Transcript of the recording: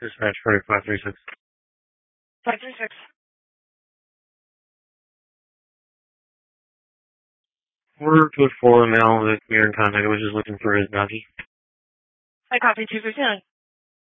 Dispatch for 536. 536. We're code 4 now that we are in contact. I was just looking for his doggy. I copy 259.